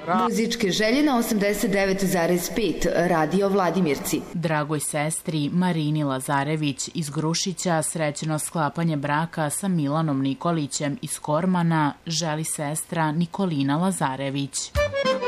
Muzičke želje na 89,5 Radio Vladimirci. Dragoj sestri Marini Lazarević iz Grušića srećno sklapanje braka sa Milanom Nikolićem iz Kormana želi sestra Nikolina Lazarević.